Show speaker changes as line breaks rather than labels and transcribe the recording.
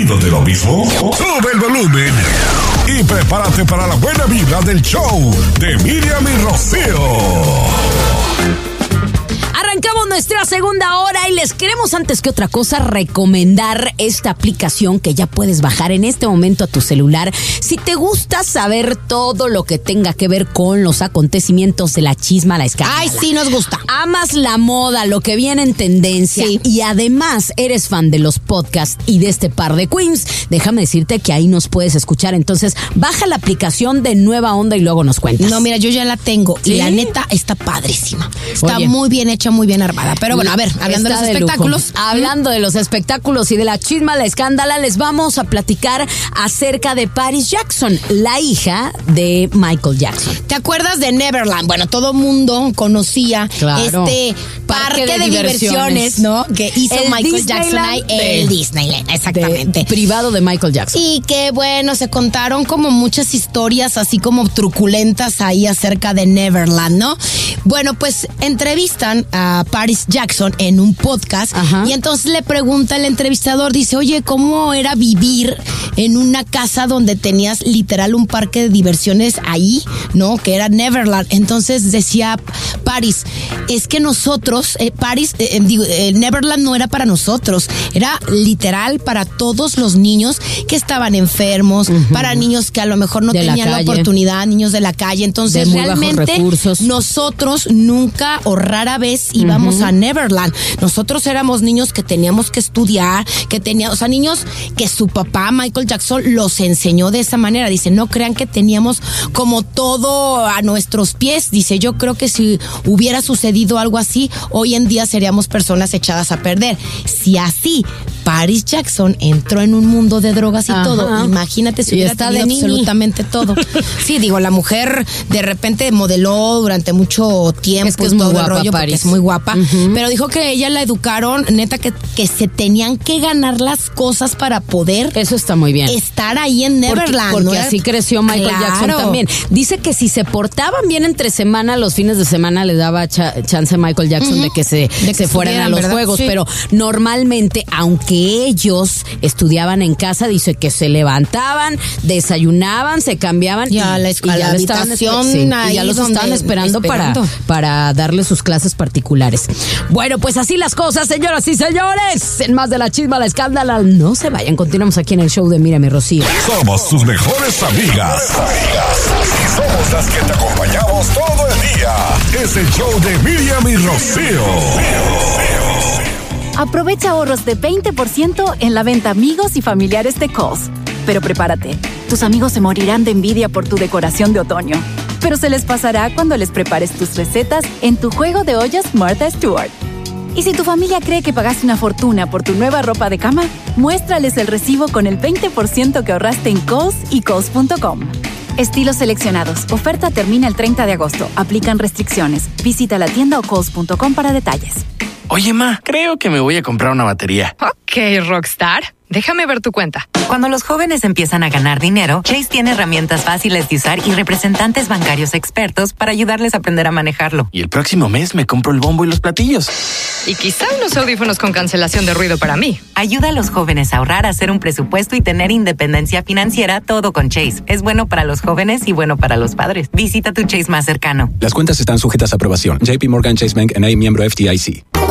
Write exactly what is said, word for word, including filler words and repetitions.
¿Aburrido de lo mismo? Sube el volumen y prepárate para la buena vibra del show de Miriam y Rocío.
Arrancamos nuestra segunda hora y les queremos antes que otra cosa recomendar esta aplicación que ya puedes bajar en este momento a tu celular. Si te gusta saber todo lo que tenga que ver con los acontecimientos de la chisma, la escándala.
Ay, sí nos gusta.
Amas la moda, lo que viene en tendencia, sí, y además eres fan de los podcasts y de este par de queens, déjame decirte que ahí nos puedes escuchar. Entonces, baja la aplicación de Nueva Onda y luego nos cuentas.
No, mira, yo ya la tengo, ¿sí? Y la neta está padrísima. Está Oye. muy bien hecha, muy bien armada. Pero bueno, a ver, hablando está de los espectáculos.
De hablando de los espectáculos y de la chisma, la escándala, les vamos a platicar acerca de Paris Jackson, la hija de Michael Jackson.
¿Te acuerdas de Neverland? Bueno, todo mundo conocía
claro.
este parque, parque de, de diversiones, diversiones, ¿no? Que hizo el Michael Jackson ahí, el Disneyland, exactamente.
De, privado de Michael Jackson.
Y que, bueno, se contaron como muchas historias así como truculentas ahí acerca de Neverland, ¿no? Bueno, pues entrevistan a Paris Jackson en un podcast. Ajá. Y entonces le pregunta el entrevistador, dice, oye, ¿cómo era vivir en una casa donde tenías literal un parque de diversiones ahí, ¿no? Que era Neverland. Entonces decía Paris, es que nosotros, eh, Paris, eh, digo, eh, Neverland no era para nosotros, era literal para todos los niños que estaban enfermos, uh-huh. para niños que a lo mejor no de tenían la, la oportunidad, niños de la calle. Entonces realmente nosotros nunca o rara vez íbamos uh-huh. a Neverland. Nosotros éramos niños que teníamos que estudiar, que teníamos, o sea, niños que su papá Michael Jackson los enseñó de esa manera. Dice, no crean que teníamos como todo a nuestros pies. Dice, yo creo que si hubiera sucedido algo así, hoy en día seríamos personas echadas a perder. Si así Paris Jackson entró en un mundo de drogas y Ajá. todo, imagínate si hubiera tenido absolutamente todo. Sí, digo, la mujer de repente modeló durante mucho tiempo, es que es todo muy guapa, el rollo, Paris. Porque es muy guapa, uh-huh. pero dijo que ella la educaron, neta, que, que se tenían que ganar las cosas para poder
Eso está muy bien.
estar ahí en Neverland.
Porque, porque ¿no? así creció Michael claro. Jackson también. Dice que si se portaban bien entre semana, los fines de semana le daba cha- chance a Michael Jackson uh-huh. de que se, de que se fueran a los ¿verdad? juegos, sí. pero normalmente, aunque ellos estudiaban en casa, dice que se levantaban, desayunaban, se cambiaban
y, y a la, escuela, y ya, la habitación
sí, y ya los estaban esperando, esperando. Para, para darle sus clases particulares. Bueno, pues así las cosas, señoras y señores. En más de la chisma, la escándala, no se vayan. Continuamos aquí en el show de Miriam y Rocío.
Somos tus mejores amigas. amigas. Y somos las que te acompañamos todo el día. Es el show de Miriam y Rocío.
Aprovecha ahorros de veinte por ciento en la venta amigos y familiares de Kohl's. Pero prepárate, tus amigos se morirán de envidia por tu decoración de otoño. Pero se les pasará cuando les prepares tus recetas en tu juego de ollas Martha Stewart. Y si tu familia cree que pagaste una fortuna por tu nueva ropa de cama, muéstrales el recibo con el veinte por ciento que ahorraste en Kohl's y Kohl's punto com. Estilos seleccionados. Oferta termina el treinta de agosto. Aplican restricciones. Visita la tienda o Kohl's punto com para detalles.
Oye, ma, creo que me voy a comprar una batería.
Ok, Rockstar. Déjame ver tu cuenta.
Cuando los jóvenes empiezan a ganar dinero, Chase tiene herramientas fáciles de usar y representantes bancarios expertos para ayudarles a aprender a manejarlo.
Y el próximo mes me compro el bombo y los platillos.
Y quizá unos audífonos con cancelación de ruido para mí.
Ayuda a los jóvenes a ahorrar, a hacer un presupuesto y tener independencia financiera, todo con Chase. Es bueno para los jóvenes y bueno para los padres. Visita tu Chase más cercano.
Las cuentas están sujetas a aprobación. J P Morgan Chase Bank N A, miembro F D I C.